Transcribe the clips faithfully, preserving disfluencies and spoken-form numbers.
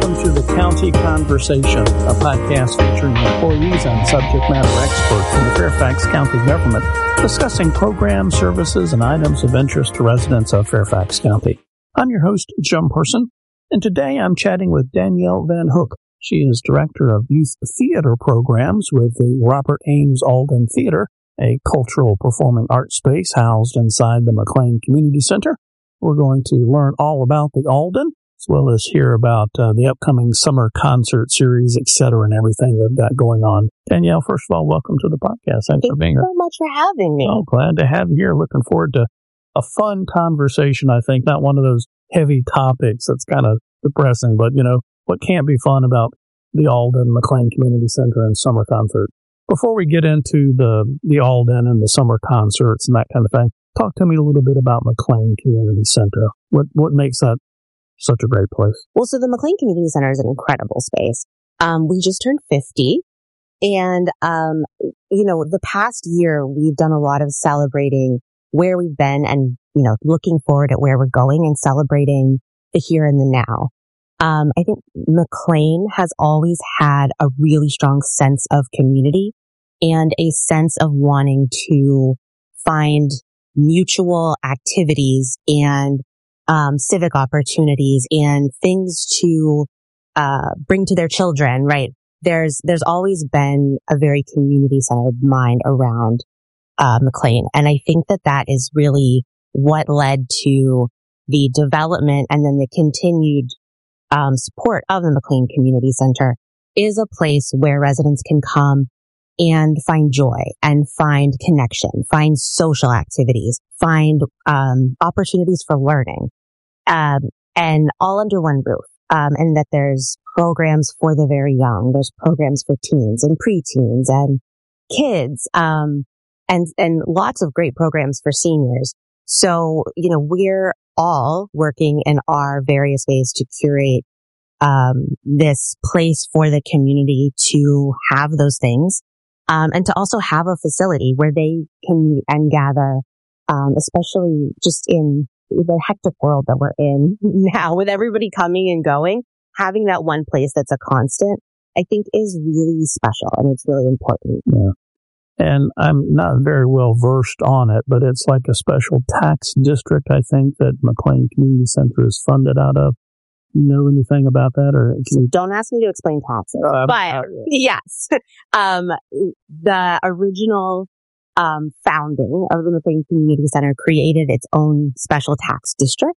welcome to the County Conversation, a podcast featuring employees and subject matter experts from the Fairfax County government discussing programs, services, and items of interest to residents of Fairfax County. I'm your host, Jim Person, and today I'm chatting with Danielle Van Hook. She is Director of Youth Theater Programs with the Robert Ames Alden Theater, a cultural performing arts space housed inside the McLean Community Center. We're going to learn all about the Alden, as well as hear about uh, the upcoming summer concert series, et cetera, and everything they've got going on. Danielle, first of all, welcome to the podcast. Thanks Thank for being here. Thank you so much for having me. Oh, glad to have you here. Looking forward to a fun conversation, I think. Not one of those heavy topics that's kind of depressing, but, you know, what can't be fun about the Alden, McLean Community Center, and summer concert? Before we get into the, the Alden and the summer concerts and that kind of thing, talk to me a little bit about McLean Community Center. What what makes that such a great place? Well, so the McLean Community Center is an incredible space. Um, we just turned fifty. And, um, you know, the past year, we've done a lot of celebrating where we've been and, you know, looking forward at where we're going and celebrating the here and the now. Um, I think McLean has always had a really strong sense of community and a sense of wanting to find mutual activities and um, civic opportunities and things to uh, bring to their children, right? There's there's always been a very community-centered mind around uh, McLean. And I think that that is really what led to the development and then the continued um, support of the McLean Community Center is a place where residents can come and find joy and find connection, find social activities, find um, opportunities for learning, um, and all under one roof. Um, and that there's programs for the very young. There's programs for teens and preteens and kids, um, and and lots of great programs for seniors. So, you know, we're all working in our various ways to curate um, this place for the community to have those things. Um, and to also have a facility where they can meet and gather, um, especially just in the hectic world that we're in now with everybody coming and going, having that one place that's a constant, I think is really special and it's really important. Yeah. And I'm not very well versed on it, but it's like a special tax district, I think, that McLean Community Center is funded out of. You know anything about that? Or so don't ask me to explain taxes, uh, but uh, yes, um, the original um, founding of the McLean Community Center created its own special tax district,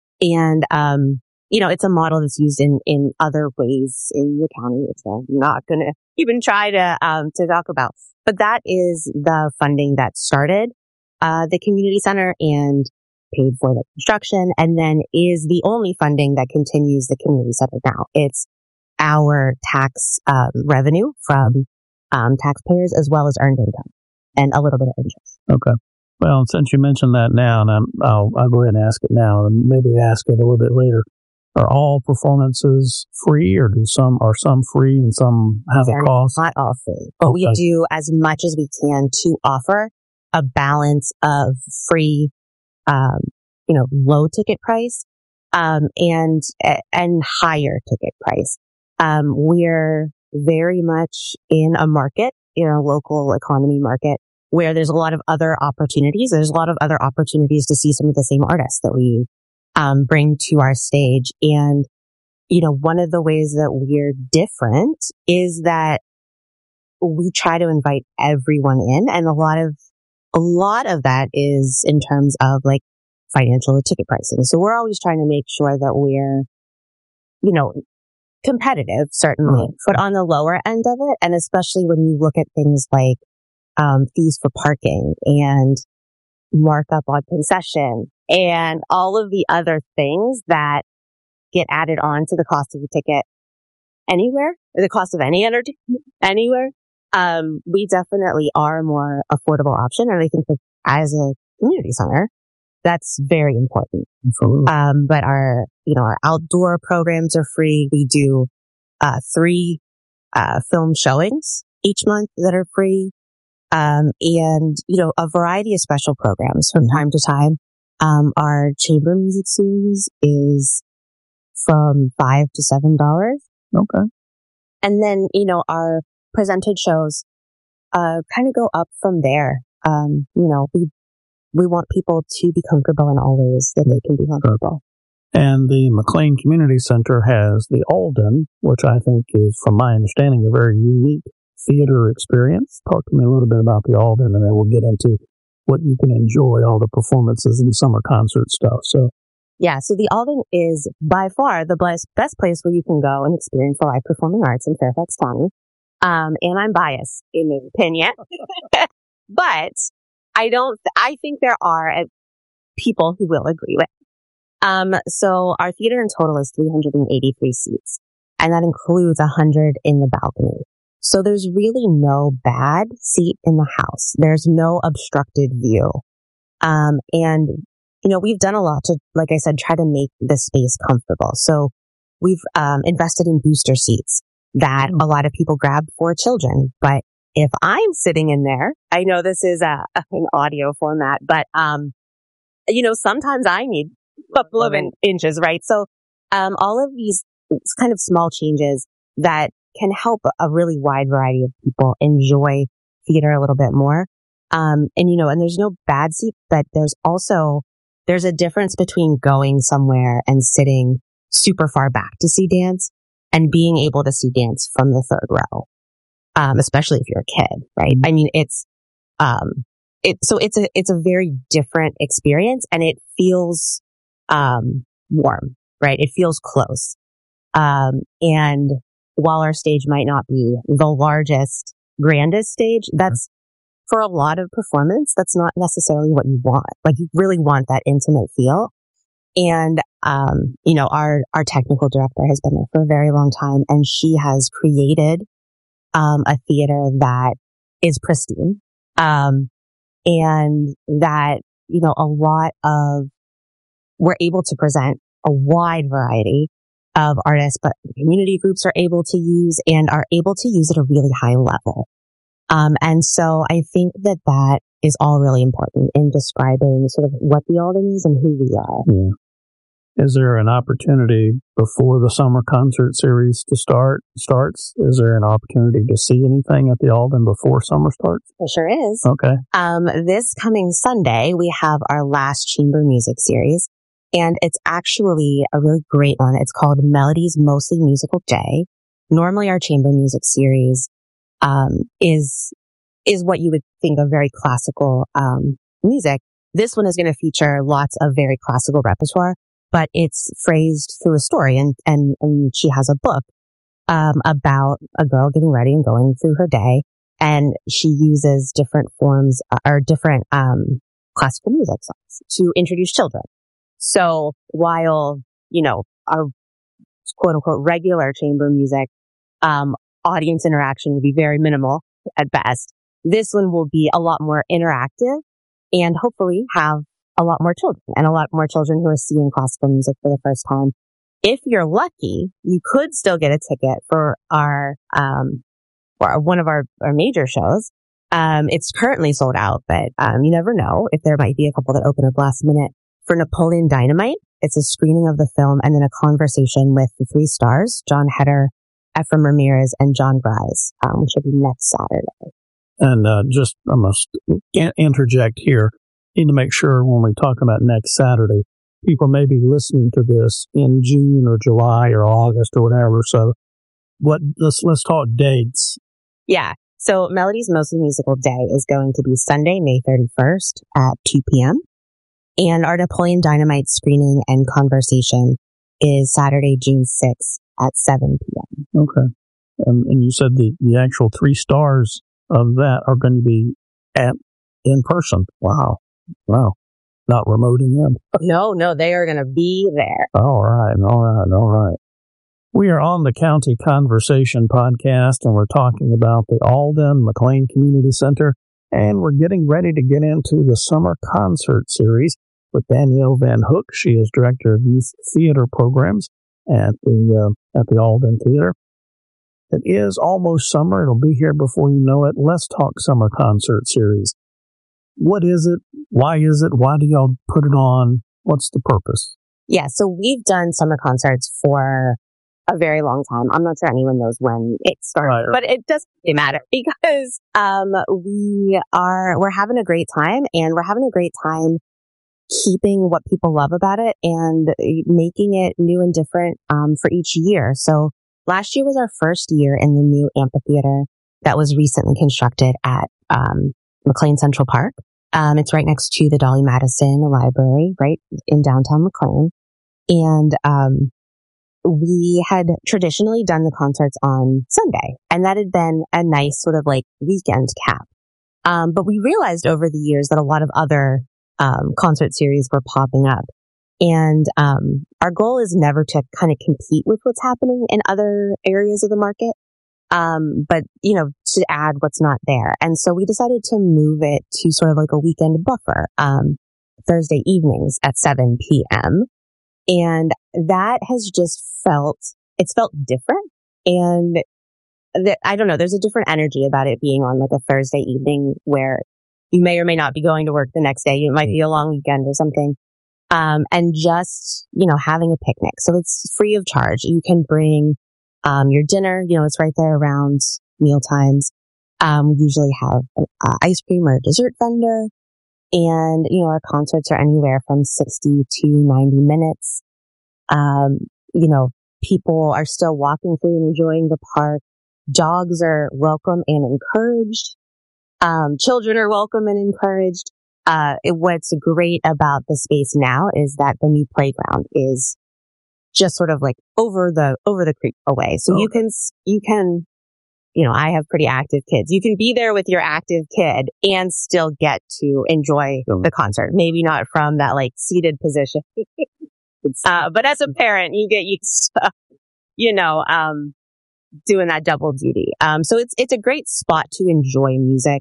and um, you know it's a model that's used in in other ways in the county, which I'm not going to even try to um, to talk about. But that is the funding that started uh, the community center and paid for the construction, and then is the only funding that continues the community center now. It's our tax um, revenue from um, taxpayers as well as earned income and a little bit of interest. Okay. Well, since you mentioned that now, and I'm, I'll, I'll go ahead and ask it now, and maybe ask it a little bit later. Are all performances free, or do some are some free and some have They're a cost? Not all free, but okay. We do as much as we can to offer a balance of free. Um, you know, low ticket price, um, and, and higher ticket price. Um, we're very much in a market, in a local economy market where there's a lot of other opportunities. There's a lot of other opportunities to see some of the same artists that we, um, bring to our stage. And, you know, one of the ways that we're different is that we try to invite everyone in, and a lot of A lot of that is in terms of like financial ticket pricing. So we're always trying to make sure that we're, you know, competitive, certainly, mm-hmm. but on the lower end of it. And especially when you look at things like um, fees for parking and markup on concession and all of the other things that get added on to the cost of the ticket anywhere, or the cost of any entertainment anywhere. Um, we definitely are a more affordable option. And I think that as a community center, that's very important. Absolutely. Um, but our, you know, our outdoor programs are free. We do, uh, three, uh, film showings each month that are free. Um, and, you know, a variety of special programs from time to time. Um, our chamber music series is from five to seven dollars. Okay. And then, you know, our presented shows uh, kind of go up from there. Um, you know, we we want people to be comfortable in all ways that they can be comfortable. And the McLean Community Center has the Alden, which I think is, from my understanding, a very unique theater experience. Talk to me a little bit about the Alden, and then we'll get into what you can enjoy, all the performances and summer concert stuff. So, yeah, so the Alden is by far the best, best place where you can go and experience the live performing arts in Fairfax County. Um, and I'm biased in my opinion, but I don't, I think there are uh, people who will agree with. Um, so our theater in total is three hundred eighty-three seats, and that includes one hundred in the balcony. So there's really no bad seat in the house. There's no obstructed view. Um, and, you know, we've done a lot to, like I said, try to make the space comfortable. So we've um, invested in booster seats that a lot of people grab for children. But if I'm sitting in there, I know this is a, an audio format, but, um, you know, sometimes I need a couple of in- inches, right? So um, all of these kind of small changes that can help a really wide variety of people enjoy theater a little bit more. Um, and, you know, and there's no bad seat, but there's also, there's a difference between going somewhere and sitting super far back to see dance and being able to see dance from the third row. Um, especially if you're a kid, right? I mean, it's, um, it, so it's a, it's a very different experience, and it feels, um, warm, right? It feels close. Um, and while our stage might not be the largest, grandest stage, that's for a lot of performance, that's not necessarily what you want. Like, you really want that intimate feel. And, um, you know, our, our technical director has been there for a very long time, and she has created, um, a theater that is pristine. Um, and that, you know, a lot of, we're able to present a wide variety of artists, but community groups are able to use and are able to use at a really high level. Um, and so I think that that is all really important in describing sort of what the Alden is and who we are. Yeah. Is there an opportunity before the summer concert series to start starts? Is there an opportunity to see anything at the Alden before summer starts? There sure is. Okay. Um, this coming Sunday, we have our last chamber music series, and it's actually a really great one. It's called Melody's Mostly Musical Day. Normally, our chamber music series um, is is what you would think of very classical um, music. This one is going to feature lots of very classical repertoire, but it's phrased through a story, and, and, and she has a book, um, about a girl getting ready and going through her day. And she uses different forms uh, or different, um, classical music songs to introduce children. So while, you know, our quote unquote regular chamber music, um, audience interaction will be very minimal at best, this one will be a lot more interactive and hopefully have a lot more children and a lot more children who are seeing classical music for the first time. If you're lucky, you could still get a ticket for our, um, or one of our, our major shows. Um, it's currently sold out, but, um, you never know if there might be a couple that open up last minute. For Napoleon Dynamite, it's a screening of the film and then a conversation with the three stars, John Heder, Ephraim Ramirez, and John Grise, um, which will be next Saturday. And, uh, just, I must interject here. Need to make sure when we talk about next Saturday, people may be listening to this in June or July or August or whatever. So what, let's, let's talk dates. Yeah. So Melody's Mostly Musical Day is going to be Sunday, May thirty-first at two p.m. And our Napoleon Dynamite screening and conversation is Saturday, June sixth at seven p.m. Okay. And, and you said the, the actual three stars of that are going to be at in person. Wow. Wow. Not remoting in. No, no, they are going to be there. All right. All right. All right. We are on the County Conversation podcast, and we're talking about the Alden McLean Community Center, and we're getting ready to get into the summer concert series with Danielle Van Hook. She is Director of Youth Theater Programs at the uh, at the Alden Theater. It is almost summer. It'll be here before you know it. Let's talk summer concert series. What is it? Why is it? Why do y'all put it on? What's the purpose? Yeah, so we've done summer concerts for a very long time. I'm not sure anyone knows when it started, right, but it doesn't really matter because um, we are we're having a great time, and we're having a great time keeping what people love about it and making it new and different um, for each year. So last year was our first year in the new amphitheater that was recently constructed at um, McLean Central Park. Um, it's right next to the Dolly Madison Library, right in downtown McLean. And um, we had traditionally done the concerts on Sunday, and that had been a nice sort of like weekend cap. Um, but we realized over the years that a lot of other um, concert series were popping up. And um, our goal is never to kind of compete with what's happening in other areas of the market, um, but, you know, to add what's not there. And so we decided to move it to sort of like a weekend buffer, um, Thursday evenings at seven p.m. And that has just felt, it's felt different. And th- I don't know, there's a different energy about it being on like a Thursday evening where you may or may not be going to work the next day. It might be a long weekend or something. Um, and just, you know, having a picnic. So it's free of charge. You can bring, um, your dinner, you know, it's right there around meal times. Um, we usually have an uh, ice cream or a dessert vendor. And, you know, our concerts are anywhere from sixty to ninety minutes. Um, you know, people are still walking through and enjoying the park. Dogs are welcome and encouraged. Um, children are welcome and encouraged. Uh, it, what's great about the space now is that the new playground is just sort of like over the, over the creek away. So okay. you can, you can, you know, I have pretty active kids. You can be there with your active kid and still get to enjoy mm. the concert. Maybe not from that like seated position. uh, but as a parent, you get used to, you know, um, doing that double duty. Um, so it's, it's a great spot to enjoy music.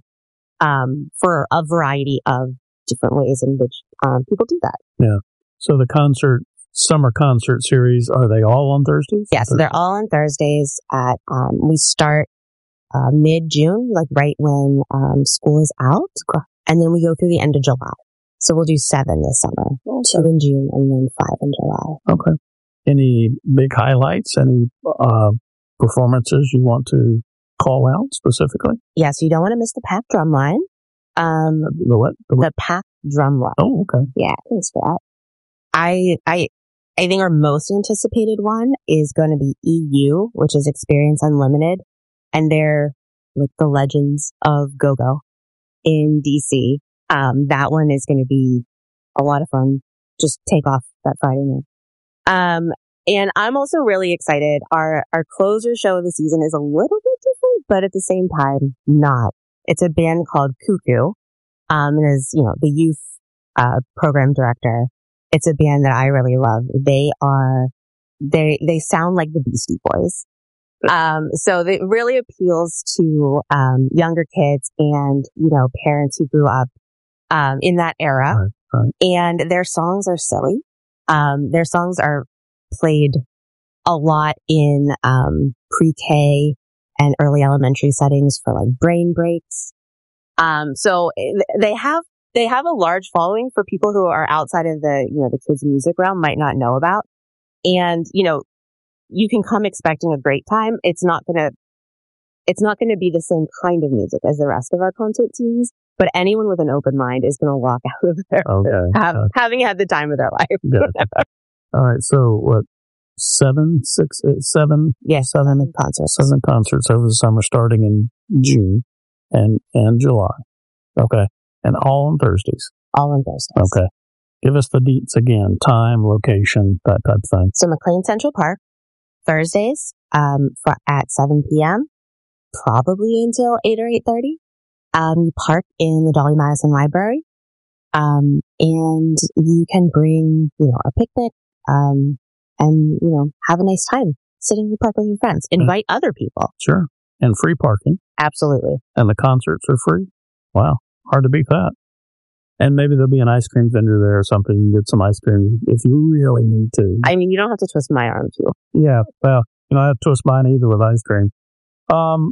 Um, for a variety of different ways in which um, people do that. Yeah. So the concert, summer concert series, are they all on Thursdays? Yes, yeah, so they're all on Thursdays at, um, we start uh, mid-June, like right when um, school is out, and then we go through the end of July. So we'll do seven this summer, okay. two in June, and then five in July. Okay. Any big highlights, any uh, performances you want to call out specifically? Yeah, so you don't want to miss the packed drum line. Um, the what? The, the packed drum line. Oh, okay. Yeah, thanks for that. I, I, I think our most anticipated one is going to be E U, which is Experience Unlimited, and they're like the legends of go-go in D C. Um, that one is going to be a lot of fun. Just take off that Friday night. Um, and I'm also really excited. Our, our closer show of the season is a little bit different, but at the same time, not. It's a band called Cuckoo. Um, and as, you know, the youth, uh, program director, it's a band that I really love. They are, they, they sound like the Beastie Boys. Um, so it really appeals to, um, younger kids and, you know, parents who grew up, um, in that era. Right, right. And their songs are silly. Um, their songs are played a lot in, um, pre-K and early elementary settings for like brain breaks. Um, so they have, they have a large following for people who are outside of the, you know, the kids' music realm might not know about. And, you know, you can come expecting a great time. It's not gonna, it's not gonna be the same kind of music as the rest of our concert series, but anyone with an open mind is gonna walk out of there okay. have, uh, having had the time of their life. Good. All right. So what? Seven, six, eight, seven, yeah, seven concerts, seven concerts over the summer, starting in June and and July. Okay, and all on Thursdays. All on Thursdays. Okay, give us the deets again: time, location, that type of thing. So McLean Central Park, Thursdays, um, for at seven p.m. Probably until eight or eight thirty. Um, you park in the Dolly Madison Library, um, and you can bring, you know, a picnic, um. and, you know, have a nice time sitting in the park with your friends. Invite mm. other people. Sure. And free parking. Absolutely. And the concerts are free. Wow. Hard to beat that. And maybe there'll be an ice cream vendor there or something. You can get some ice cream if you really need to. I mean, you don't have to twist my arm, too. Yeah. Well, you know, I have to twist mine either with ice cream. Um,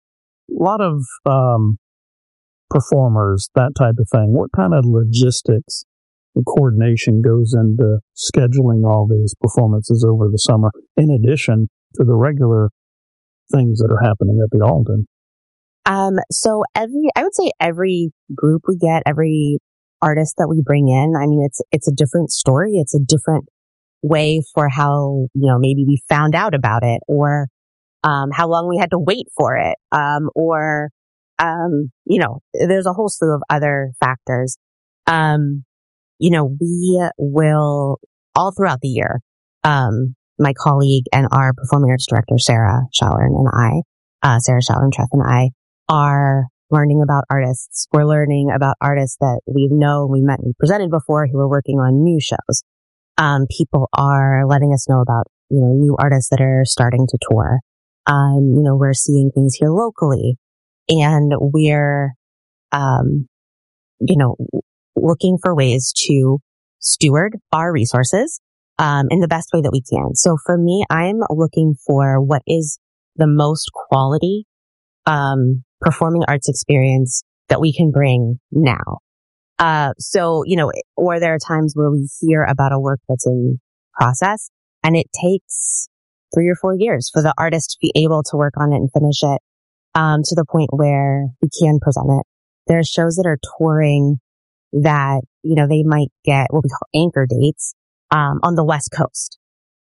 a lot of um, performers, that type of thing. What kind of logistics the coordination goes into scheduling all these performances over the summer, in addition to the regular things that are happening at the Alden? Um, so every, I would say every group we get, every artist that we bring in, I mean, it's, it's a different story. It's a different way for how, you know, maybe we found out about it, or, um, how long we had to wait for it. Um, or, um, you know, there's a whole slew of other factors. Um, you know, we will all throughout the year, um, my colleague and our performing arts director, Sarah Shallern and I, uh, Sarah Shallern-Treff and I are learning about artists. We're learning about artists that we know, we met and presented before, who are working on new shows. Um, people are letting us know about, you know, new artists that are starting to tour. Um, you know, we're seeing things here locally, and we're, um, you know, looking for ways to steward our resources, um, in the best way that we can. So for me, I'm looking for what is the most quality, um, performing arts experience that we can bring now. Uh, so, you know, or there are times where we hear about a work that's in process and it takes three or four years for the artist to be able to work on it and finish it, um, to the point where we can present it. There are shows that are touring that, you know, they might get what we call anchor dates, um, on the West Coast,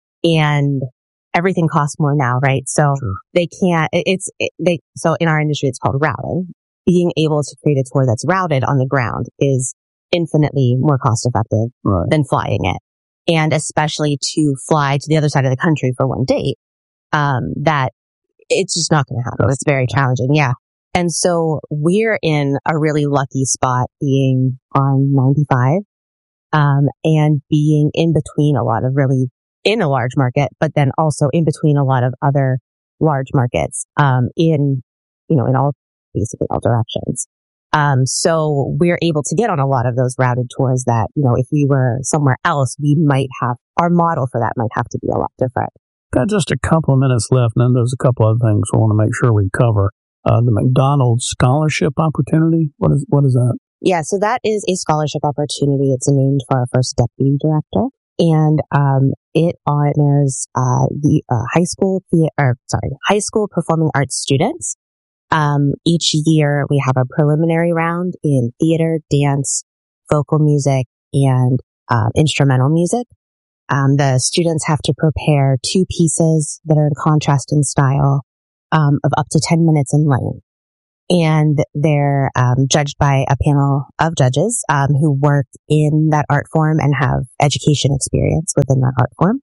and everything costs more now, right? So sure. they can't, it, it's, it, they, so in our industry, it's called routing. Being able to create a tour that's routed on the ground is infinitely more cost effective right. than flying it. And especially to fly to the other side of the country for one date, um, that it's just not going to happen. That's, it's very challenging. Yeah. And so we're in a really lucky spot being on ninety-five, um, and being in between a lot of really in a large market, but then also in between a lot of other large markets, um, in, you know, in all, basically all directions. Um, so we're able to get on a lot of those routed tours that, you know, if we were somewhere else, we might have, our model for that might have to be a lot different. Got just a couple of minutes left, and then there's a couple of things we want to make sure we cover. Uh, the McDonald's Scholarship Opportunity, what is, what is that? Yeah, so that is a scholarship opportunity. It's named for our first deputy director. And, um, it honors, uh, the, uh, high school, the, or sorry, high school performing arts students. Um, each year we have a preliminary round in theater, dance, vocal music, and, um, instrumental music. Um, the students have to prepare two pieces that are in contrast in style, um, of up to ten minutes in length. And they're, um, judged by a panel of judges, um, who work in that art form and have education experience within that art form.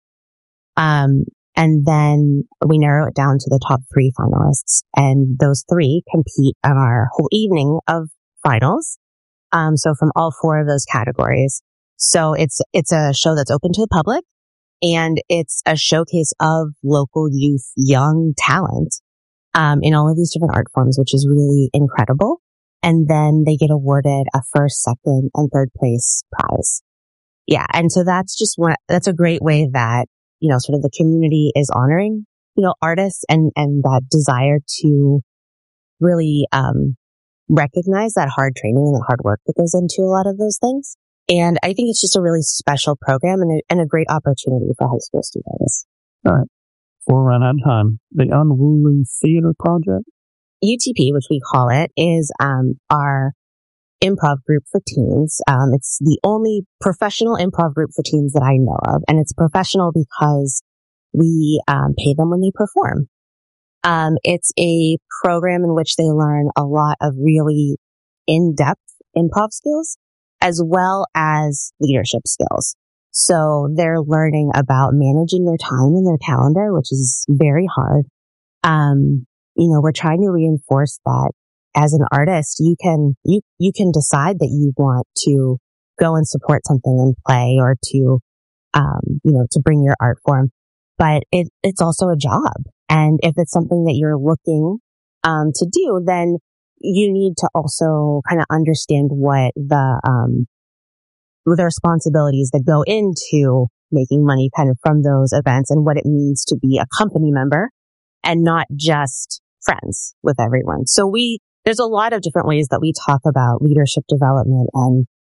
Um, and then we narrow it down to the top three finalists, and those three compete on our whole evening of finals. Um, so from all four of those categories. So it's, it's a show that's open to the public, and it's a showcase of local youth, young talent, um, in all of these different art forms, which is really incredible. And then they get awarded a first, second, and third place prize. Yeah. And so that's just one, that's a great way that, you know, sort of the community is honoring, you know, artists and, and that desire to really, um, recognize that hard training and the hard work that goes into a lot of those things. And I think it's just a really special program and a, and a great opportunity for high school students. All right. Before we run out of time, the Unruly Theater Project? U T P, which we call it, is, um, our improv group for teens. Um, it's the only professional improv group for teens that I know of. And it's professional because we, um, pay them when they perform. Um, it's a program in which they learn a lot of really in-depth improv skills, as well as leadership skills. So they're learning about managing their time and their calendar, which is very hard. Um, you know, we're trying to reinforce that as an artist, you can, you, you can decide that you want to go and support something and play, or to, um, you know, to bring your art form, but it, it's also a job. And if it's something that you're looking, um, to do, then you need to also kind of understand what the, um, the responsibilities that go into making money kind of from those events, and what it means to be a company member and not just friends with everyone. So we, there's a lot of different ways that we talk about leadership development and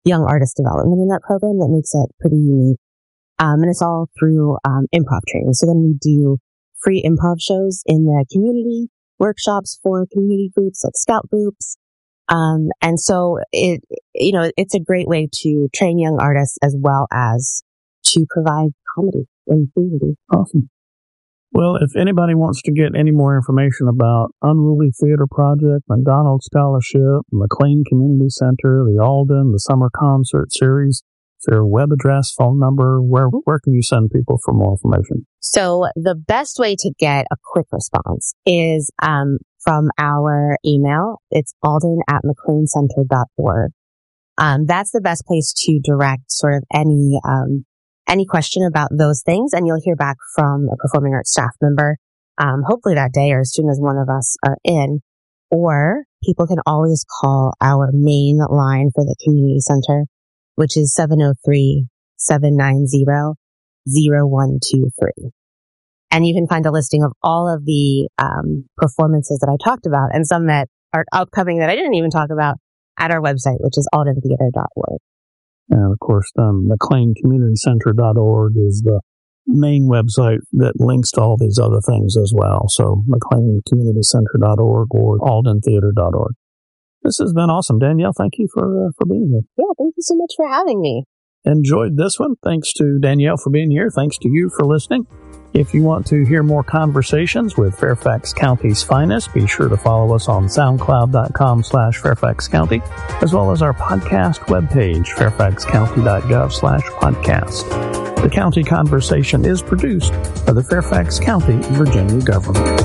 young artist development in that program that makes it pretty unique. Um, and it's all through um, improv training. So then we do free improv shows in the community, workshops for community groups like scout groups. Um, and so it, you know, it's a great way to train young artists as well as to provide comedy in the community. Awesome. Well, if anybody wants to get any more information about Unruly Theater Project, McDonald Scholarship, McLean Community Center, the Alden, the Summer Concert Series, their web address, phone number, where where can you send people for more information? So the best way to get a quick response is um, from our email. It's alden at mclean center dot org. Um, that's the best place to direct sort of any um, any question about those things, and you'll hear back from a performing arts staff member, um, hopefully that day or as soon as one of us are in. Or people can always call our main line for the community center, which is seven oh three, seven nine zero, zero one two three. And you can find a listing of all of the um, performances that I talked about and some that are upcoming that I didn't even talk about at our website, which is alden theater dot org. And of course, um, mclean community center dot org is the main website that links to all these other things as well. So mclean community center dot org or alden theater dot org. This has been awesome. Danielle, thank you for uh, for being here. Yeah, thank you so much for having me. Enjoyed this one. Thanks to Danielle for being here. Thanks to you for listening. If you want to hear more conversations with Fairfax County's finest, be sure to follow us on soundcloud.com slash Fairfax County, as well as our podcast webpage, fairfaxcounty.gov slash podcast. The County Conversation is produced by the Fairfax County, Virginia government.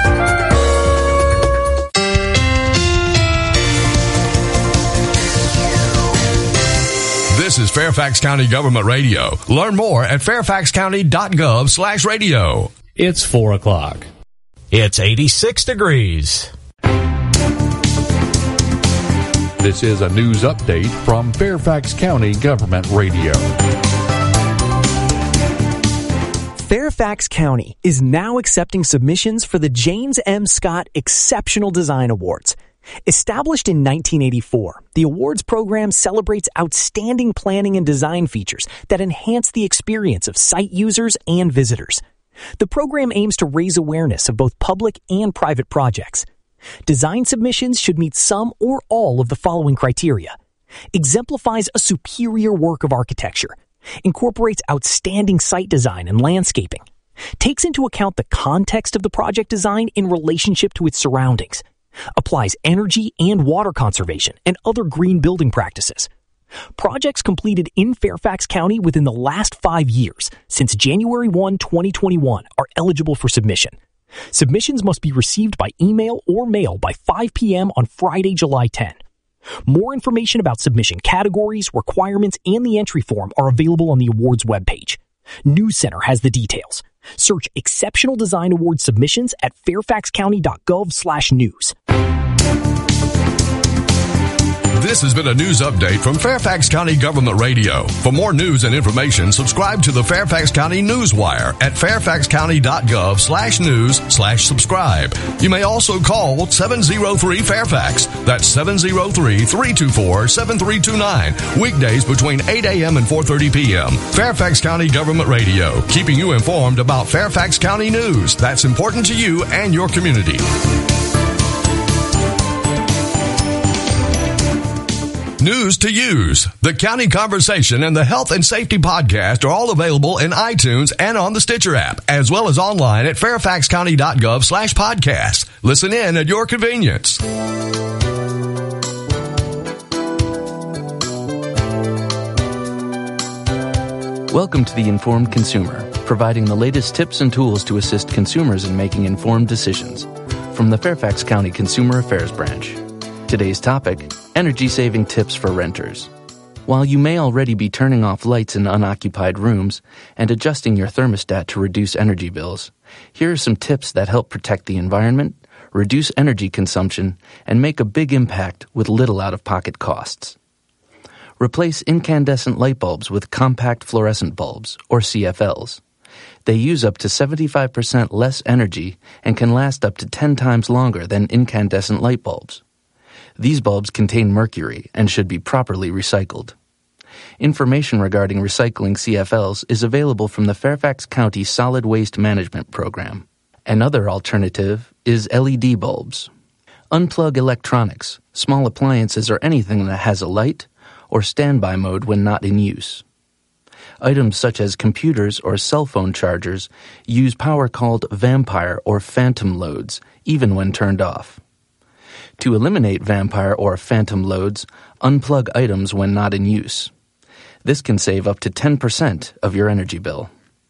This is Fairfax County Government Radio. Learn more at fairfaxcounty.gov slash radio. It's four o'clock. It's eighty-six degrees. This is a news update from Fairfax County Government Radio. Fairfax County is now accepting submissions for the James M. Scott Exceptional Design Awards. Established in nineteen eighty-four, the awards program celebrates outstanding planning and design features that enhance the experience of site users and visitors. The program aims to raise awareness of both public and private projects. Design submissions should meet some or all of the following criteria: exemplifies a superior work of architecture, incorporates outstanding site design and landscaping, takes into account the context of the project design in relationship to its surroundings, applies energy and water conservation and other green building practices. Projects completed in Fairfax County within the last five years, since January first, twenty twenty-one, are eligible for submission. Submissions must be received by email or mail by five p.m. on Friday, July tenth. More information about submission categories, requirements, and the entry form are available on the awards webpage. News Center has the details. Search Exceptional Design Award submissions at fairfaxcounty.gov slash news. This has been a news update from Fairfax County Government Radio. For more news and information, subscribe to the Fairfax County Newswire at fairfaxcounty.gov slash news slash subscribe. You may also call seven oh three Fairfax. That's seven oh three, three two four, seven three two nine. Weekdays between eight a.m. and four thirty p.m. Fairfax County Government Radio, keeping you informed about Fairfax County news that's important to you and your community. News to use. The County Conversation and the Health and Safety Podcast are all available in iTunes and on the Stitcher app, as well as online at fairfaxcounty.gov slash podcast. Listen in at your convenience. Welcome to The Informed Consumer, providing the latest tips and tools to assist consumers in making informed decisions. From the Fairfax County Consumer Affairs Branch. Today's topic, energy-saving tips for renters. While you may already be turning off lights in unoccupied rooms and adjusting your thermostat to reduce energy bills, here are some tips that help protect the environment, reduce energy consumption, and make a big impact with little out-of-pocket costs. Replace incandescent light bulbs with compact fluorescent bulbs, or C F Ls. They use up to seventy-five percent less energy and can last up to ten times longer than incandescent light bulbs. These bulbs contain mercury and should be properly recycled. Information regarding recycling C F Ls is available from the Fairfax County Solid Waste Management Program. Another alternative is L E D bulbs. Unplug electronics, small appliances, or anything that has a light, or standby mode when not in use. Items such as computers or cell phone chargers use power called vampire or phantom loads, even when turned off. To eliminate vampire or phantom loads, unplug items when not in use. This can save up to ten percent of your energy bill.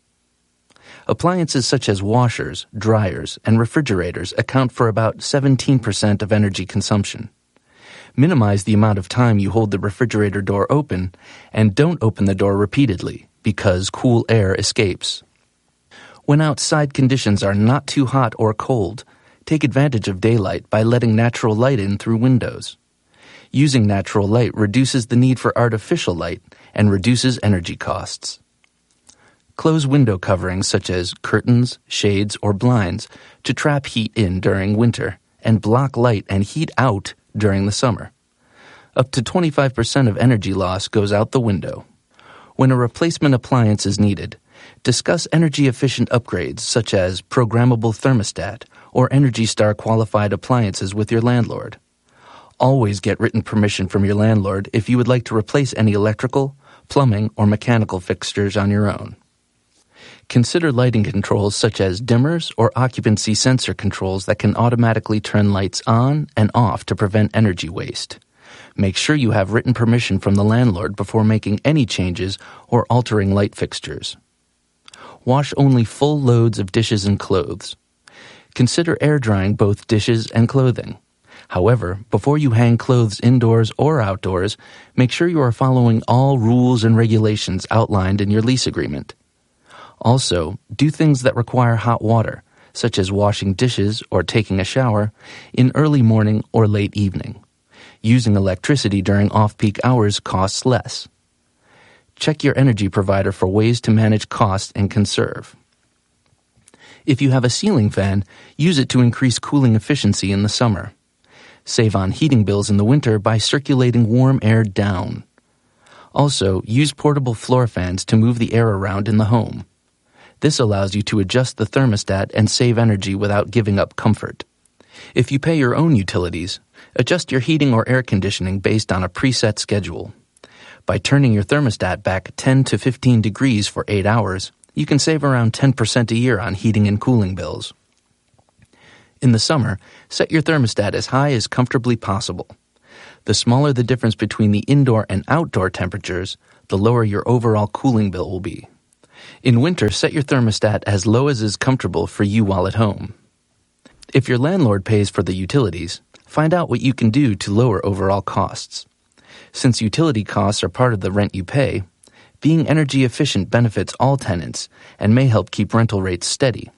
Appliances such as washers, dryers, and refrigerators account for about seventeen percent of energy consumption. Minimize the amount of time you hold the refrigerator door open, and don't open the door repeatedly because cool air escapes. When outside conditions are not too hot or cold, take advantage of daylight by letting natural light in through windows. Using natural light reduces the need for artificial light and reduces energy costs. Close window coverings such as curtains, shades, or blinds to trap heat in during winter and block light and heat out during the summer. Up to twenty-five percent of energy loss goes out the window. When a replacement appliance is needed, discuss energy-efficient upgrades such as programmable thermostat or Energy Star qualified appliances with your landlord. Always get written permission from your landlord if you would like to replace any electrical, plumbing, or mechanical fixtures on your own. Consider lighting controls such as dimmers or occupancy sensor controls that can automatically turn lights on and off to prevent energy waste. Make sure you have written permission from the landlord before making any changes or altering light fixtures. Wash only full loads of dishes and clothes. Consider air drying both dishes and clothing. However, before you hang clothes indoors or outdoors, make sure you are following all rules and regulations outlined in your lease agreement. Also, do things that require hot water, such as washing dishes or taking a shower, in early morning or late evening. Using electricity during off-peak hours costs less. Check your energy provider for ways to manage costs and conserve. If you have a ceiling fan, use it to increase cooling efficiency in the summer. Save on heating bills in the winter by circulating warm air down. Also, use portable floor fans to move the air around in the home. This allows you to adjust the thermostat and save energy without giving up comfort. If you pay your own utilities, adjust your heating or air conditioning based on a preset schedule. By turning your thermostat back ten to fifteen degrees for eight hours, you can save around ten percent a year on heating and cooling bills. In the summer, set your thermostat as high as comfortably possible. The smaller the difference between the indoor and outdoor temperatures, the lower your overall cooling bill will be. In winter, set your thermostat as low as is comfortable for you while at home. If your landlord pays for the utilities, find out what you can do to lower overall costs. Since utility costs are part of the rent you pay, being energy efficient benefits all tenants and may help keep rental rates steady.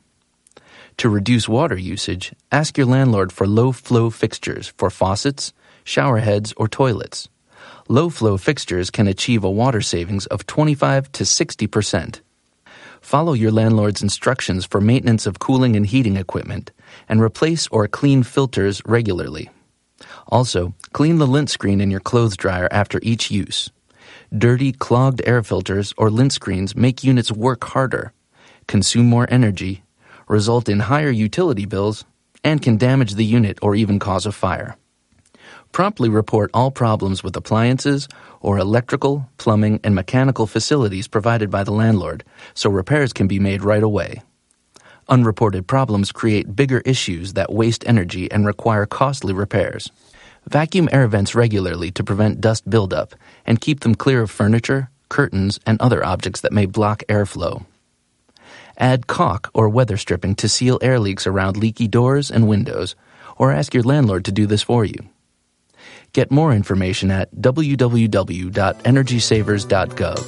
To reduce water usage, ask your landlord for low-flow fixtures for faucets, shower heads, or toilets. Low-flow fixtures can achieve a water savings of twenty-five to sixty percent. Follow your landlord's instructions for maintenance of cooling and heating equipment, and replace or clean filters regularly. Also, clean the lint screen in your clothes dryer after each use. Dirty, clogged air filters or lint screens make units work harder, consume more energy, result in higher utility bills, and can damage the unit or even cause a fire. Promptly report all problems with appliances or electrical, plumbing, and mechanical facilities provided by the landlord so repairs can be made right away. Unreported problems create bigger issues that waste energy and require costly repairs. Vacuum air vents regularly to prevent dust buildup and keep them clear of furniture, curtains, and other objects that may block airflow. Add caulk or weather stripping to seal air leaks around leaky doors and windows, or ask your landlord to do this for you. Get more information at w w w dot energy savers dot gov.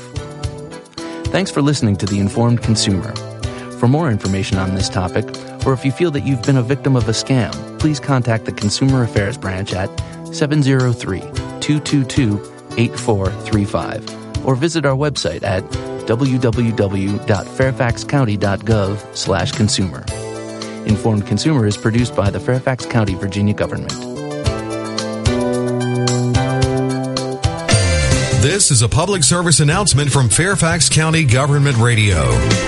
Thanks for listening to The Informed Consumer. For more information on this topic, or if you feel that you've been a victim of a scam, please contact the Consumer Affairs Branch at seven zero three, two two two, eight four three five or visit our website at w w w dot fairfax county dot gov slash consumer. Informed Consumer is produced by the Fairfax County, Virginia government. This is a public service announcement from Fairfax County Government Radio.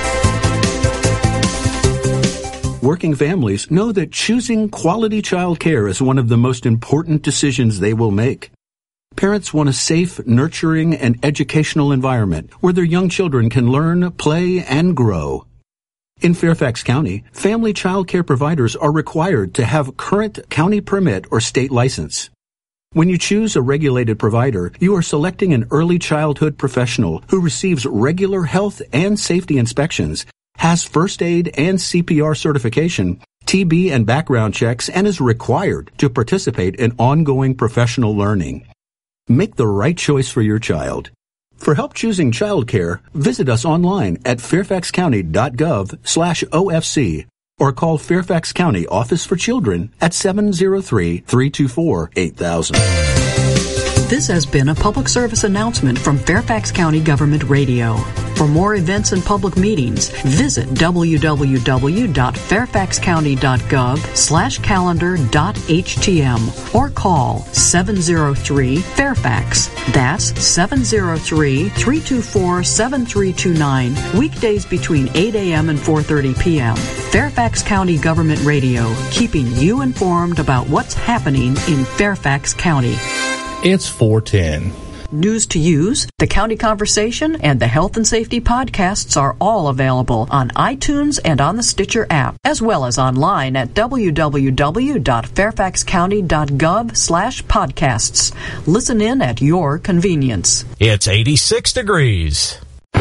Working families know that choosing quality child care is one of the most important decisions they will make. Parents want a safe, nurturing, and educational environment where their young children can learn, play, and grow. In Fairfax County, family child care providers are required to have current county permit or state license. When you choose a regulated provider, you are selecting an early childhood professional who receives regular health and safety inspections, has first aid and C P R certification, T B and background checks, and is required to participate in ongoing professional learning. Make the right choice for your child. For help choosing childcare, visit us online at fairfaxcounty.gov slash OFC or call Fairfax County Office for Children at seven zero three, three two four, eight thousand. This has been a public service announcement from Fairfax County Government Radio. For more events and public meetings, visit w w w dot fairfax county dot gov slash calendar dot h t m or call seven zero three, Fairfax. That's seven zero three, three two four, seven three two nine, weekdays between eight a.m. and four thirty p.m. Fairfax County Government Radio, keeping you informed about what's happening in Fairfax County. It's four ten. News to Use, The County Conversation, and the Health and Safety podcasts are all available on iTunes and on the Stitcher app, as well as online at w w w dot fairfax county dot gov slash podcasts. Listen in at your convenience. It's eighty-six degrees.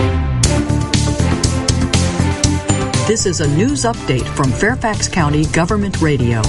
This is a news update from Fairfax County Government Radio.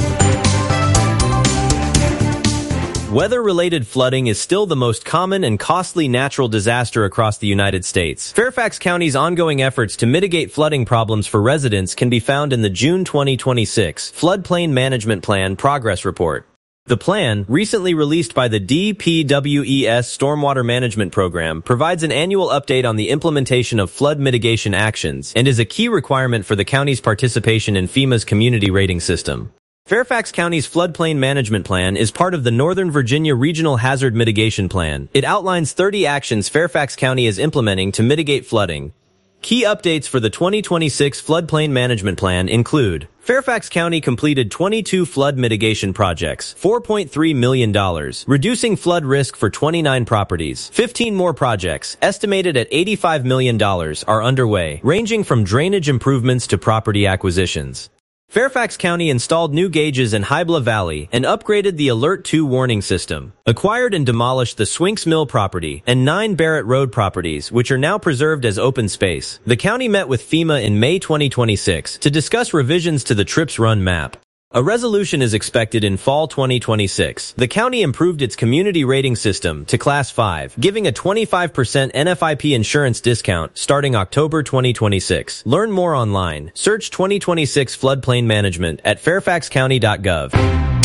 Weather-related flooding is still the most common and costly natural disaster across the United States. Fairfax County's ongoing efforts to mitigate flooding problems for residents can be found in the June twenty twenty-six Floodplain Management Plan Progress Report. The plan, recently released by the D P W E S Stormwater Management Program, provides an annual update on the implementation of flood mitigation actions and is a key requirement for the county's participation in FEMA's Community Rating System. Fairfax County's Floodplain Management Plan is part of the Northern Virginia Regional Hazard Mitigation Plan. It outlines thirty actions Fairfax County is implementing to mitigate flooding. Key updates for the twenty twenty-six Floodplain Management Plan include: Fairfax County completed twenty-two flood mitigation projects, four point three million dollars, reducing flood risk for twenty-nine properties. fifteen more projects, estimated at eighty-five million dollars, are underway, ranging from drainage improvements to property acquisitions. Fairfax County installed new gauges in Hybla Valley and upgraded the Alert two warning system, acquired and demolished the Swinks Mill property and nine Barrett Road properties, which are now preserved as open space. The county met with FEMA in May twenty twenty-six to discuss revisions to the Trips Run map. A resolution is expected in fall twenty twenty-six. The county improved its community rating system to Class five, giving a twenty-five percent N F I P insurance discount starting October twenty twenty-six. Learn more online. Search twenty twenty-six Floodplain Management at fairfax county dot gov.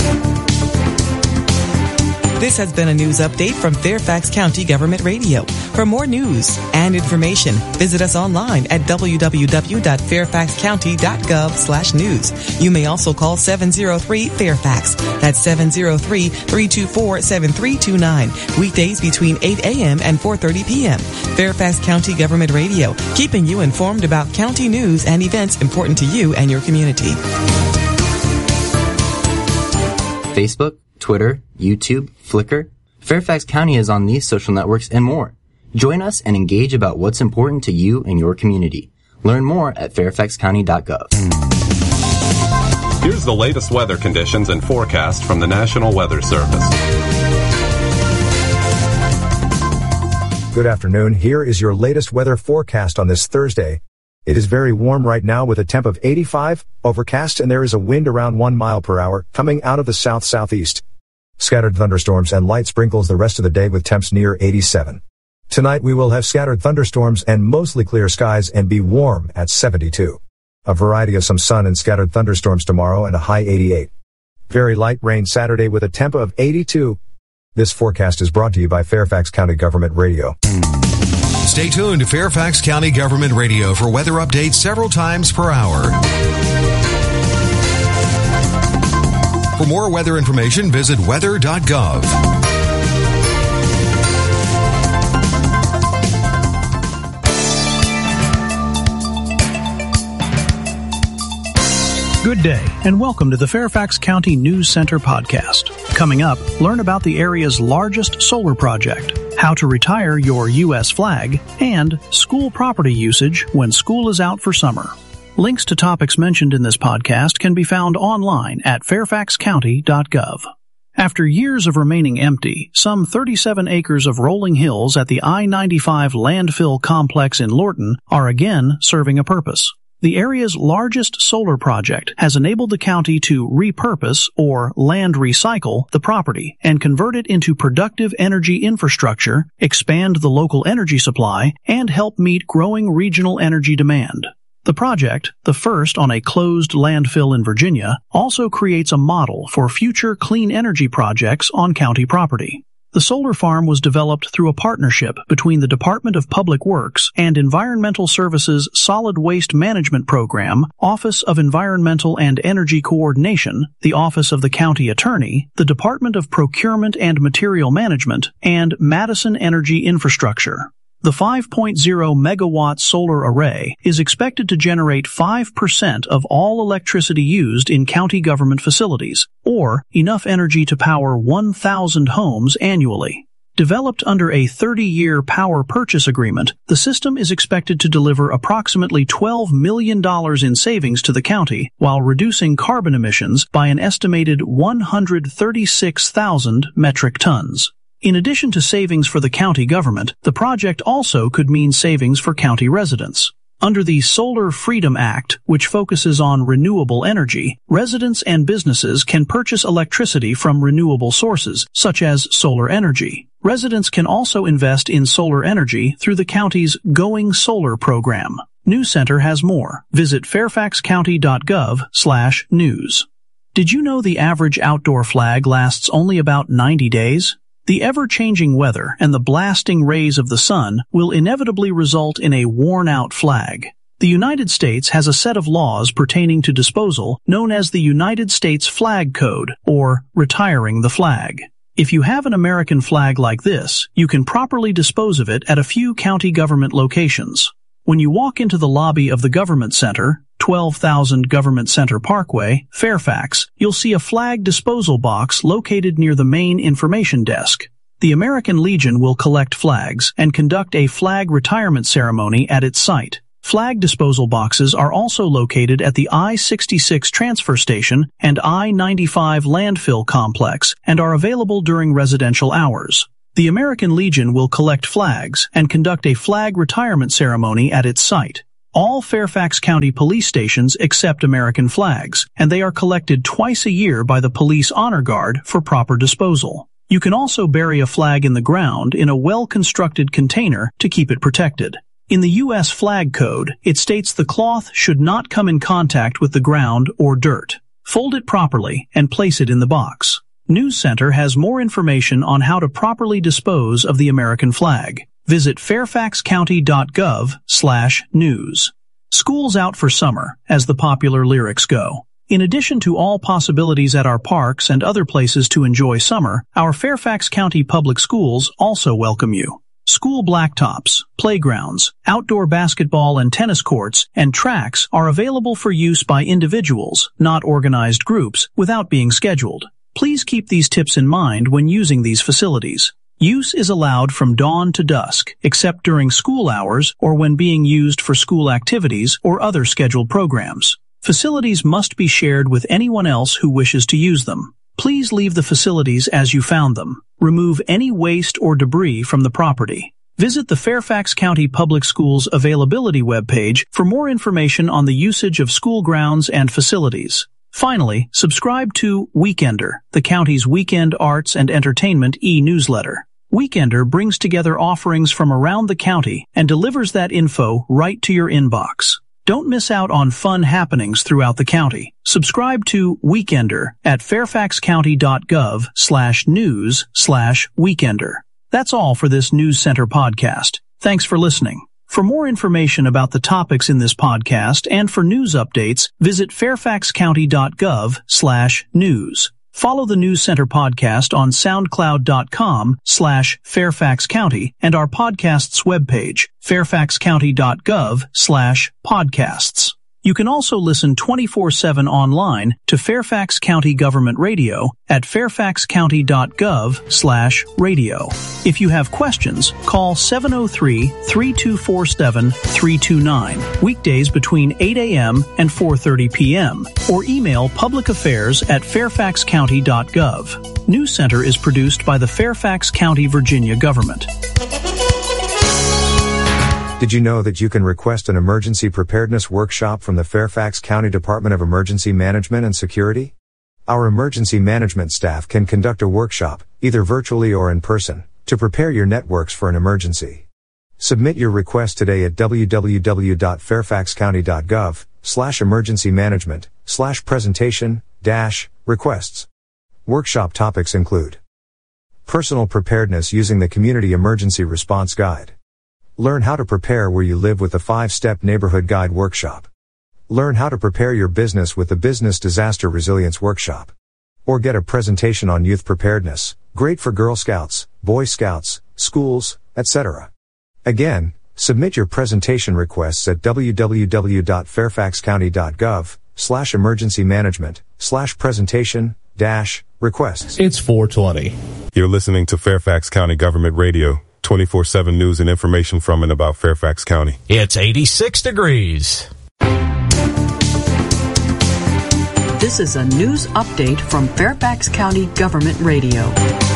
This has been a news update from Fairfax County Government Radio. For more news and information, visit us online at w w w dot fairfax county dot gov slash news. You may also call seven zero three, Fairfax. That's seven zero three, three two four, seven three two nine. Weekdays between eight a.m. and four thirty p.m. Fairfax County Government Radio, keeping you informed about county news and events important to you and your community. Facebook, Twitter, YouTube, Flickr. Fairfax County is on these social networks and more. Join us and engage about what's important to you and your community. Learn more at fairfax county dot gov. Here's the latest weather conditions and forecast from the National Weather Service. Good afternoon. Here is your latest weather forecast on this Thursday. It is very warm right now with a temp of eighty-five, overcast, and there is a wind around one mile per hour coming out of the south-southeast. Scattered thunderstorms and light sprinkles the rest of the day with temps near eighty-seven. Tonight we will have scattered thunderstorms and mostly clear skies and be warm at seventy-two. A variety of some sun and scattered thunderstorms tomorrow and a high eighty-eight. Very light rain Saturday with a temp of eighty-two. This forecast is brought to you by Fairfax County Government Radio. Stay tuned to Fairfax County Government Radio for weather updates several times per hour. For more weather information, visit weather dot gov. Good day, and welcome to the Fairfax County News Center podcast. Coming up, learn about the area's largest solar project, how to retire your U S flag, and school property usage when school is out for summer. Links to topics mentioned in this podcast can be found online at fairfax county dot gov. After years of remaining empty, some thirty-seven acres of rolling hills at the I ninety-five landfill complex in Lorton are again serving a purpose. The area's largest solar project has enabled the county to repurpose or land recycle the property and convert it into productive energy infrastructure, expand the local energy supply, and help meet growing regional energy demand. The project, the first on a closed landfill in Virginia, also creates a model for future clean energy projects on county property. The solar farm was developed through a partnership between the Department of Public Works and Environmental Services Solid Waste Management Program, Office of Environmental and Energy Coordination, the Office of the County Attorney, the Department of Procurement and Material Management, and Madison Energy Infrastructure. The five point oh megawatt solar array is expected to generate five percent of all electricity used in county government facilities, or enough energy to power one thousand homes annually. Developed under a thirty-year power purchase agreement, the system is expected to deliver approximately twelve million dollars in savings to the county while reducing carbon emissions by an estimated one hundred thirty-six thousand metric tons. In addition to savings for the county government, the project also could mean savings for county residents. Under the Solar Freedom Act, which focuses on renewable energy, residents and businesses can purchase electricity from renewable sources, such as solar energy. Residents can also invest in solar energy through the county's Going Solar program. News Center has more. Visit fairfax county dot gov slash news. Did you know the average outdoor flag lasts only about ninety days? The ever-changing weather and the blasting rays of the sun will inevitably result in a worn-out flag. The United States has a set of laws pertaining to disposal known as the United States Flag Code, or retiring the flag. If you have an American flag like this, you can properly dispose of it at a few county government locations. When you walk into the lobby of the Government Center, twelve thousand Government Center Parkway, Fairfax, you'll see a flag disposal box located near the main information desk. The American Legion will collect flags and conduct a flag retirement ceremony at its site. Flag disposal boxes are also located at the I sixty-six transfer station and I ninety-five landfill complex and are available during residential hours. The American Legion will collect flags and conduct a flag retirement ceremony at its site. All Fairfax County police stations accept American flags, and they are collected twice a year by the Police Honor Guard for proper disposal. You can also bury a flag in the ground in a well-constructed container to keep it protected. In the U S Flag Code, it states the cloth should not come in contact with the ground or dirt. Fold it properly and place it in the box. News Center has more information on how to properly dispose of the American flag. Visit fairfax county dot gov slash news. School's out for summer, as the popular lyrics go. In addition to all possibilities at our parks and other places to enjoy summer, our Fairfax County Public Schools also welcome you. School blacktops, playgrounds, outdoor basketball and tennis courts, and tracks are available for use by individuals, not organized groups, without being scheduled. Please keep these tips in mind when using these facilities. Use is allowed from dawn to dusk, except during school hours or when being used for school activities or other scheduled programs. Facilities must be shared with anyone else who wishes to use them. Please leave the facilities as you found them. Remove any waste or debris from the property. Visit the Fairfax County Public Schools Availability webpage for more information on the usage of school grounds and facilities. Finally, subscribe to Weekender, the county's weekend arts and entertainment e-newsletter. Weekender brings together offerings from around the county and delivers that info right to your inbox. Don't miss out on fun happenings throughout the county. Subscribe to Weekender at fairfax county dot gov slash news slash weekender. That's all for this News Center podcast. Thanks for listening. For more information about the topics in this podcast and for news updates, visit fairfax county dot gov slash news. Follow the News Center podcast on soundcloud dot com slash Fairfax County and our podcast's webpage, fairfax county dot gov slash podcasts. You can also listen twenty-four seven online to Fairfax County Government Radio at fairfax county dot gov slash radio. If you have questions, call seven oh three, three two four seven, three two nine, weekdays between eight a.m. and four thirty p.m., or email public affairs at fairfax county dot gov. News Center is produced by the Fairfax County, Virginia government. Did you know that you can request an emergency preparedness workshop from the Fairfax County Department of Emergency Management and Security? Our emergency management staff can conduct a workshop, either virtually or in person, to prepare your networks for an emergency. Submit your request today at w w w dot fairfax county dot gov slash emergency management slash presentation dash requests. Workshop topics include personal preparedness using the Community Emergency Response Guide. Learn how to prepare where you live with the five-step Neighborhood Guide Workshop. Learn how to prepare your business with the Business Disaster Resilience Workshop. Or get a presentation on youth preparedness, great for Girl Scouts, Boy Scouts, schools, et cetera. Again, submit your presentation requests at w w w dot fairfax county dot gov slash emergency management slash presentation dash requests. It's four twenty. You're listening to Fairfax County Government Radio. twenty-four seven news and information from and about Fairfax County. It's eighty-six degrees. This is a news update from Fairfax County Government Radio.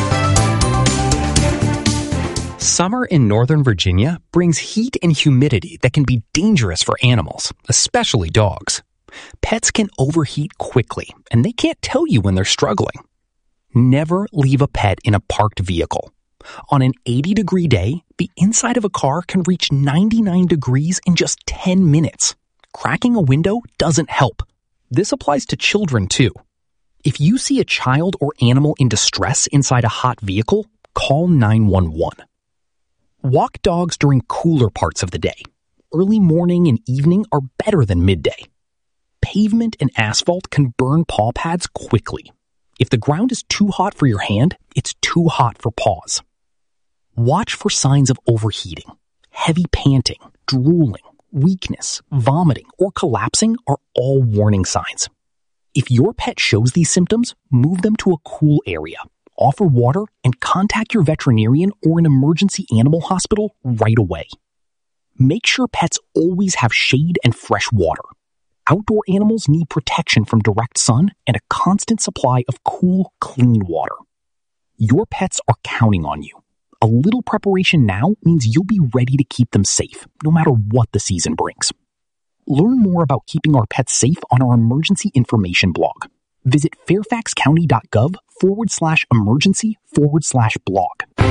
Summer in Northern Virginia brings heat and humidity that can be dangerous for animals, especially dogs. Pets can overheat quickly, and they can't tell you when they're struggling. Never leave a pet in a parked vehicle. On an eighty degree day, the inside of a car can reach ninety-nine degrees in just ten minutes. Cracking a window doesn't help. This applies to children too. If you see a child or animal in distress inside a hot vehicle, call nine one one. Walk dogs during cooler parts of the day. Early morning and evening are better than midday. Pavement and asphalt can burn paw pads quickly. If the ground is too hot for your hand, it's too hot for paws. Watch for signs of overheating. Heavy panting, drooling, weakness, vomiting, or collapsing are all warning signs. If your pet shows these symptoms, move them to a cool area, offer water, and contact your veterinarian or an emergency animal hospital right away. Make sure pets always have shade and fresh water. Outdoor animals need protection from direct sun and a constant supply of cool, clean water. Your pets are counting on you. A little preparation now means you'll be ready to keep them safe, no matter what the season brings. Learn more about keeping our pets safe on our emergency information blog. Visit fairfaxcounty.gov forward slash emergency forward slash blog.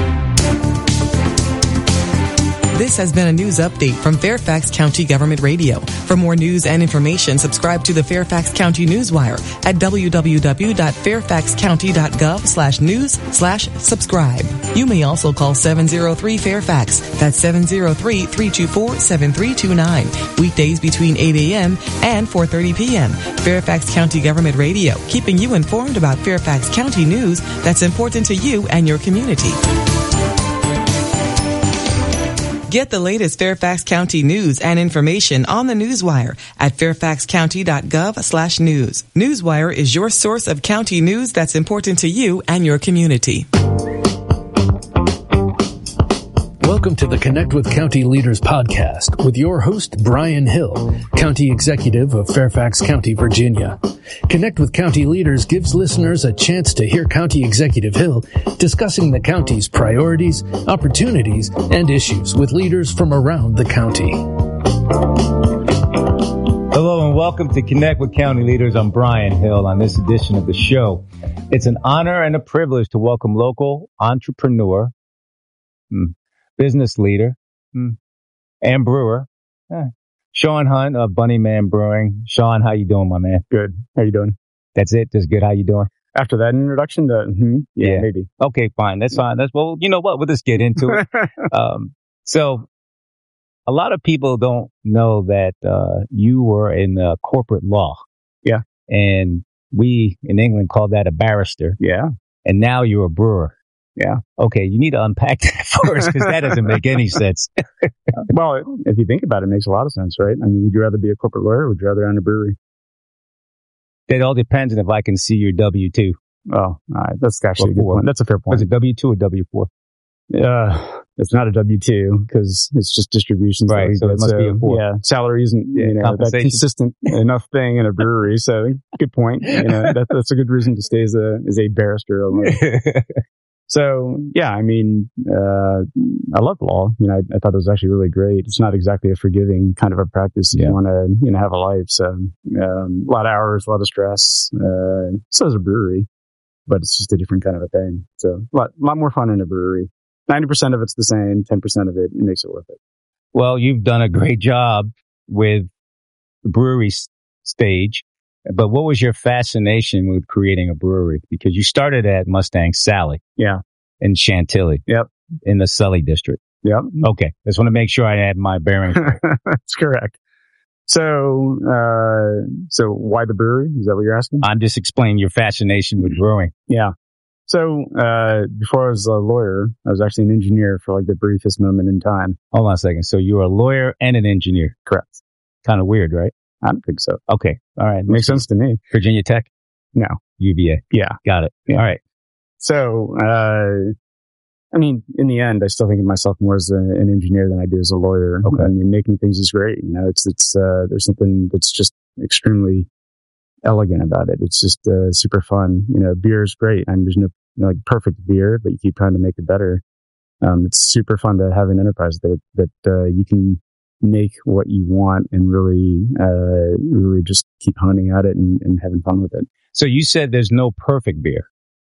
This has been a news update from Fairfax County Government Radio. For more news and information, subscribe to the Fairfax County Newswire at w w w dot fairfax county dot gov slash news slash subscribe. You may also call seven oh three Fairfax. That's seven oh three, three two four, seven three two nine. Weekdays between eight a.m. and four thirty p.m. Fairfax County Government Radio, keeping you informed about Fairfax County news that's important to you and your community. Get the latest Fairfax County news and information on the Newswire at fairfax county dot gov slash news. Newswire is your source of county news that's important to you and your community. Welcome to the Connect with County Leaders podcast with your host, Brian Hill, County Executive of Fairfax County, Virginia. Connect with County Leaders gives listeners a chance to hear County Executive Hill discussing the county's priorities, opportunities, and issues with leaders from around the county. Hello and welcome to Connect with County Leaders. I'm Brian Hill on this edition of the show. It's an honor and a privilege to welcome local entrepreneur, business leader, and brewer, Sean Hunt of Bunny Man Brewing. Sean, how you doing, my man? Good. How you doing? That's it? Just good. How you doing? After that introduction, the, mm-hmm, yeah, yeah, maybe. Okay, fine. That's fine. That's, well, you know what? We'll just get into it. um, so a lot of people don't know that, uh, you were in uh, corporate law. Yeah. And we in England call that a barrister. Yeah. And now you're a brewer. Yeah. Okay, you need to unpack that for us because that doesn't make any sense. Well, if you think about it, it makes a lot of sense, right? I mean, would you rather be a corporate lawyer or would you rather own a brewery? It all depends on if I can see your W two. Oh, all right. That's actually a good point. That's a fair point. Was it W two or W four? Uh, it's not a W two because it's just distributions. Right. So it must so, be a four. Yeah. Salary isn't, you know, that consistent enough thing in a brewery. So good point. You know, that, that's a good reason to stay as a, as a barrister. So yeah, I mean, uh, I love law. You know, I, I thought it was actually really great. It's not exactly a forgiving kind of a practice if yeah. you want to, you know, have a life. So, um, a lot of hours, a lot of stress. Uh, so is a brewery, but it's just a different kind of a thing. So a lot, lot more fun in a brewery. ninety percent of it's the same. ten percent of it, it makes it worth it. Well, you've done a great job with the brewery s- stage. But what was your fascination with creating a brewery? Because you started at Mustang Sally. Yeah. In Chantilly. Yep. In the Sully district. Yep. Okay. Just want to make sure I had my bearings. That's correct. So, uh, so why the brewery? Is that what you're asking? I'm just explaining your fascination with brewing. Yeah. So, uh, before I was a lawyer, I was actually an engineer for like the briefest moment in time. Hold on a second. So you were a lawyer and an engineer. Correct. Kind of weird, right? I don't think so. Okay. All right. Makes sense to me. Virginia Tech? No. U V A. Yeah. Got it. Yeah. All right. So, uh, I mean, in the end, I still think of myself more as a, an engineer than I do as a lawyer. Okay. I mean, making things is great. You know, it's, it's, uh, there's something that's just extremely elegant about it. It's just, uh, super fun. You know, beer is great and there's no, you know, like perfect beer, but you keep trying to make it better. Um, it's super fun to have an enterprise that, that, uh, you can make what you want and really, uh, really just keep honing at it and, and having fun with it. So you said there's no perfect beer.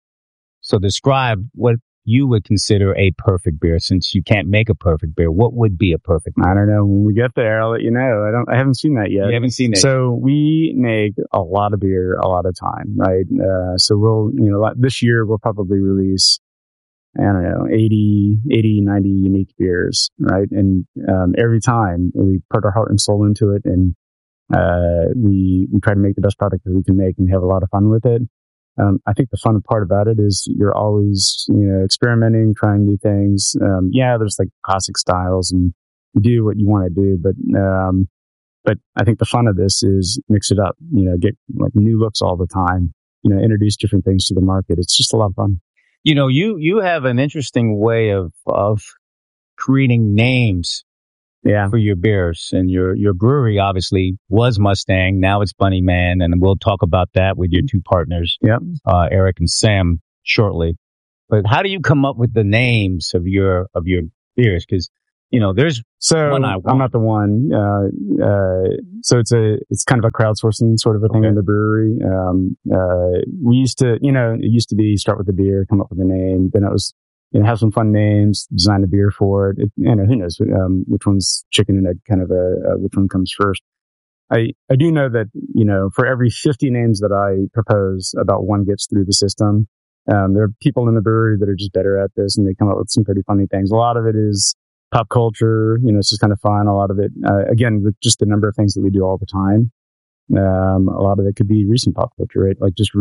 So describe what you would consider a perfect beer since you can't make a perfect beer. What would be a perfect beer? I don't know. When we get there, I'll let you know. I don't, I haven't seen that yet. You haven't seen it. So we make a lot of beer a lot of time, right? Uh, so we'll, you know, this year we'll probably release, I don't know, eighty, eighty, ninety unique beers, right? And, um, every time we put our heart and soul into it and, uh, we, we try to make the best product that we can make and we have a lot of fun with it. Um, I think the fun part about it is you're always, you know, experimenting, trying new things. Um, yeah, there's like classic styles and you do what you want to do, but, um, but I think the fun of this is mix it up, you know, get like new looks all the time, you know, introduce different things to the market. It's just a lot of fun. You know, you, you have an interesting way of, of creating names. Yeah. For your beers. And your, your brewery obviously was Mustang. Now it's Bunny Man. And we'll talk about that with your two partners. Yep. Uh, Eric and Sam shortly. But how do you come up with the names of your, of your beers? Cause, you know, there's so one I want. I'm not the one. Uh, uh, so it's a, it's kind of a crowdsourcing sort of a thing Okay. in the brewery. Um, uh, we used to, you know, it used to be start with the beer, come up with a name. Then it was, you know, have some fun names, design a beer for it. it you know, who knows, um, which one's chicken and egg kind of a, uh, which one comes first. I, I do know that, you know, for every fifty names that I propose, about one gets through the system. Um, there are people in the brewery that are just better at this and they come up with some pretty funny things. A lot of it is pop culture, you know, it's just kind of fun. A lot of it, uh, again, with just the number of things that we do all the time. Um, a lot of it could be recent pop culture, right? Like just